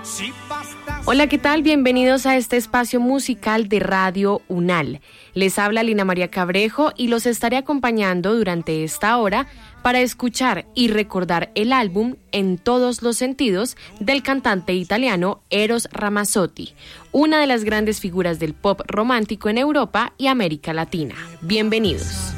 Hola, ¿qué tal? Bienvenidos a este espacio musical de Radio UNAL. Les habla Lina María Cabrejo y los estaré acompañando durante esta hora para escuchar y recordar el álbum En todos los sentidos del cantante italiano Eros Ramazzotti, una de las grandes figuras del pop romántico en Europa y América Latina. Bienvenidos.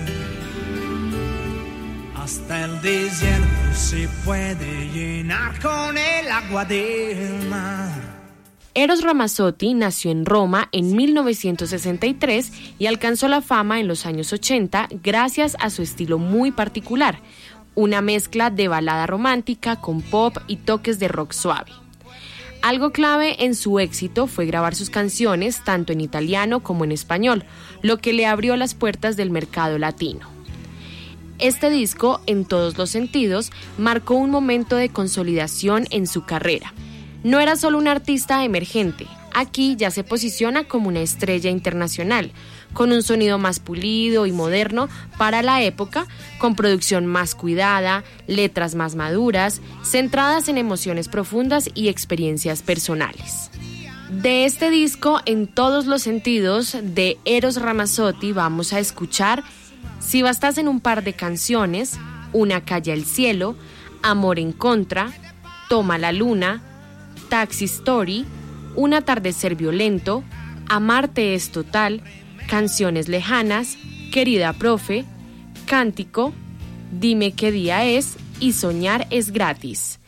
Hasta el desierto se puede llenar con el agua del mar. Eros Ramazzotti nació en Roma en 1963 y alcanzó la fama en los años 80 gracias a su estilo muy particular, una mezcla de balada romántica con pop y toques de rock suave. Algo clave en su éxito fue grabar sus canciones tanto en italiano como en español, lo que le abrió las puertas del mercado latino. Este disco, En todos los sentidos, marcó un momento de consolidación en su carrera. No era solo un artista emergente, aquí ya se posiciona como una estrella internacional, con un sonido más pulido y moderno para la época, con producción más cuidada, letras más maduras, centradas en emociones profundas y experiencias personales. De este disco, En todos los sentidos, de Eros Ramazzotti, vamos a escuchar Si bastas en un par de canciones, Una calle al cielo, Amor en contra, Toma la luna, Taxi Story, Un atardecer violento, Amarte es total, Canciones lejanas, Querida profe, Cántico, Dime qué día es y Soñar es gratis.